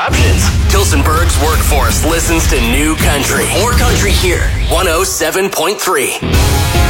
options. Tilsonburg's workforce listens to New Country. More country here. 107.3.